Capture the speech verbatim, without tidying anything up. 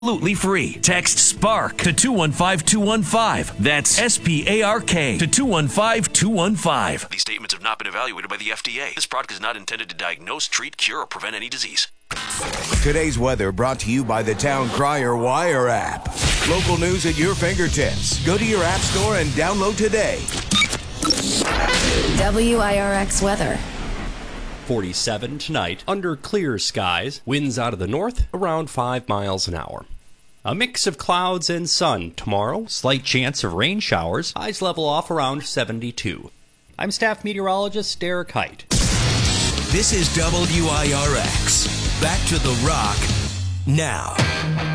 Absolutely free. Text SPARK to two one five two one five. That's S P A R K to two one five two one five. These statements have not been evaluated by the F D A. This product is not intended to diagnose, treat, cure, or prevent any disease. Today's weather brought to you by the Town Crier Wire app. Local news at your fingertips. Go to your app store and download today. W I R X weather. forty-seven tonight, under clear skies, winds out of the north around five miles an hour. A mix of clouds and sun tomorrow, slight chance of rain showers, highs level off around seventy-two. I'm staff meteorologist Derek Height. This is W I R X. Back to the rock now.